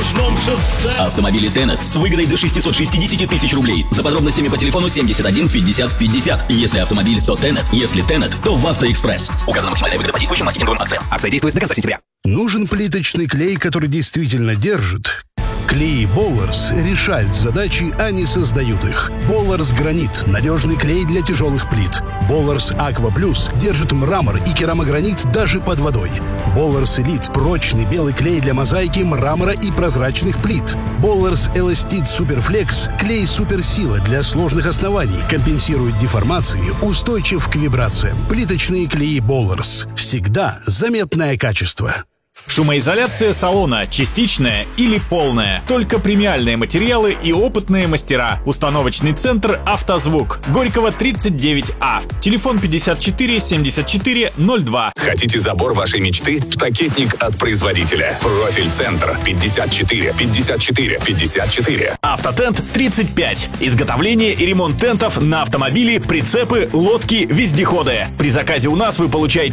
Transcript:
окружном шоссе. Автомобили Тенет с выгодой до 660 тысяч рублей. За подробностями по телефону 71 50 50. Если автомобиль, то Тенет. Если Тенет, то в Автоэкспресс. Указана максимальная выгода по действующим маркетинговым акциям. Акция действует до конца сентября. Нужен плиточный клей, который действительно держит? Клей Болларс решают задачи, а не создают их. Болларс Гранит – надежный клей для тяжелых плит. Болларс Аква Плюс держит мрамор и керамогранит даже под водой. Болларс Элит – прочный белый клей для мозаики, мрамора и прозрачных плит. Болларс Эластит Суперфлекс – клей суперсила для сложных оснований, компенсирует деформации, устойчив к вибрациям. Плиточные клеи Болларс. Всегда заметное качество. Шумоизоляция салона частичная или полная. Только премиальные материалы и опытные мастера. Установочный центр «Автозвук». Горького, 39А. Телефон 54 74 02. Хотите забор вашей мечты? Штакетник от производителя. Профиль-центр 54 54 54. Автотент 35. Изготовление и ремонт тентов на автомобили, прицепы, лодки, вездеходы. При заказе у нас вы получаете